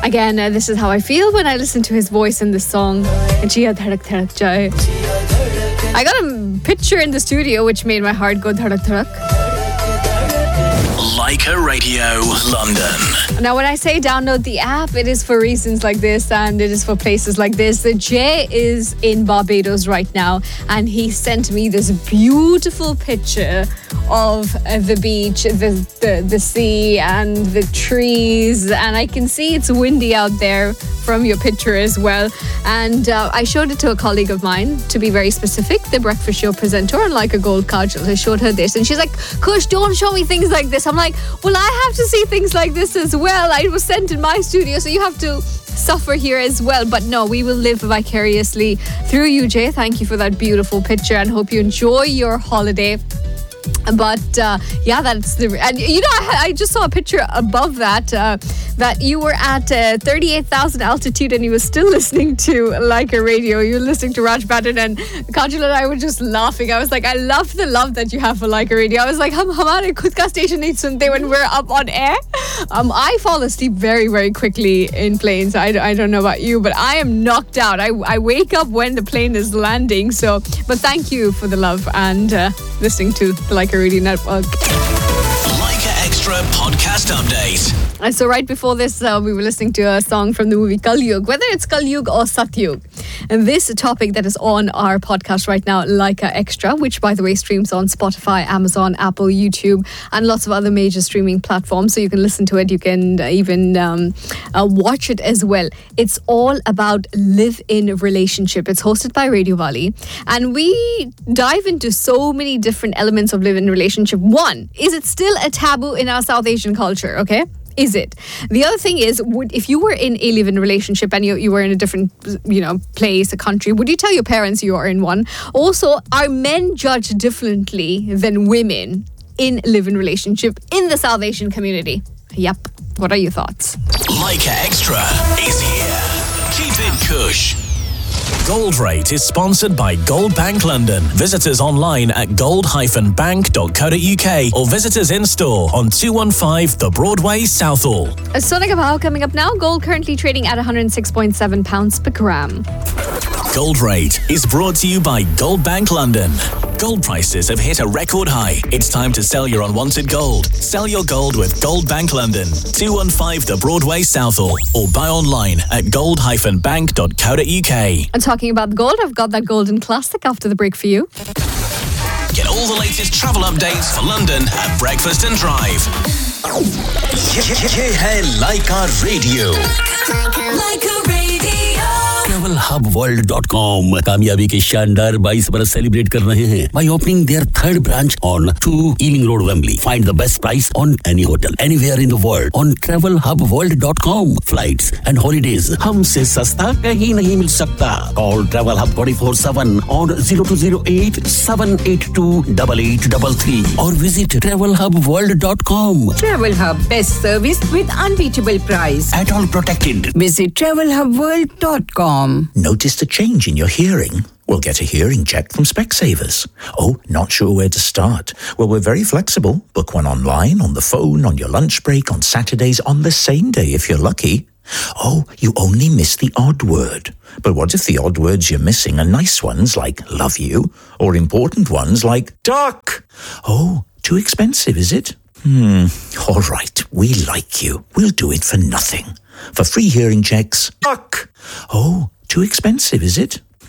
Again, this is how I feel when I listen to his voice in this song. Jiya dhadak dhadak jaye. I got a picture in the studio which made my heart go dhadak dhadak. Leica Radio London. Now, when I say download the app, it is for reasons like this and it is for places like this. Jay is in Barbados right now and he sent me this beautiful picture of the beach, the sea and the trees, and I can see it's windy out there from your picture as well. And I showed it to a colleague of mine, to be very specific, the breakfast show presenter on Like a Gold Kajal. I showed her this and she's like, Kush, don't show me things like this. I'm like, well, I have to see things like this as well. I was sent in my studio, so you have to suffer here as well. But no, we will live vicariously through you, Jay. Thank you for that beautiful picture and hope you enjoy your holiday. But yeah, that's the... And you know, I just saw a picture above that that you were at 38,000 altitude and you were still listening to Leica Radio. You were listening to Raj Patton and Kajal and I were just laughing. I was like, I love the love that you have for Leica Radio. I was like, hum hamare khud ka station nahi sunte when we're up on air. I fall asleep very, very quickly in planes. I don't know about you, but I am knocked out. I wake up when the plane is landing. So, but thank you for the love and listening to the Leica Radio Network. Leica Extra Podcast Update. And so right before this, we were listening to a song from the movie Kalyug, whether it's Kalyug or Satyug. And this topic that is on our podcast right now, Leica Extra, which by the way streams on Spotify, Amazon, Apple, YouTube, and lots of other major streaming platforms. So you can listen to it. You can even watch it as well. It's all about live-in relationship. It's hosted by Radio Wali. And we dive into so many different elements of live-in relationship. One, is it still a taboo in our South Asian culture? Okay. Is it? The other thing is, if you were in a live-in relationship and you were in a different, place, a country, would you tell your parents you are in one? Also, are men judged differently than women in live-in relationship in the South Asian community? Yep. What are your thoughts? Leica Extra is here. Keep it Kush. Gold Rate is sponsored by Gold Bank London. Visit us online at gold-bank.co.uk or visit us in store on 215 The Broadway, Southall. Sona ka bhao coming up now. Gold currently trading at £106.7 per gram. Gold Rate is brought to you by Gold Bank London. Gold prices have hit a record high. It's time to sell your unwanted gold. Sell your gold with Gold Bank London, 215 The Broadway, Southall, or buy online at gold-bank.co.uk. And talking about gold, I've got that golden classic after the break for you. Get all the latest travel updates for London at Breakfast and Drive. ये है Leica Radio. Leica Radio. TravelHubWorld.com कामयाबी के शानदार 22 बरस celebrate कर रहे हैं by opening their third branch on 2 Ealing Road, Wembley. Find the best price on any hotel anywhere in the world on TravelHubWorld.com. Flights and holidays हमसे सस्ता कहीं नहीं मिल सकता. Call Travel Hub 24/7 on 0208 782 8833 or visit TravelHubWorld.com. Travel Hub, best service with unbeatable price. At all protected. Visit TravelHubWorld.com. Noticed a change in your hearing? Well, get a hearing check from Specsavers. Oh, not sure where to start? Well, we're very flexible. Book one online, on the phone, on your lunch break, on Saturdays, on the same day if you're lucky. Oh, you only miss the odd word. But what if the odd words you're missing are nice ones like love you, or important ones like duck? Oh, too expensive, is it? All right, we like you. We'll do it for nothing. For free hearing checks, duck. Oh, too expensive, is it?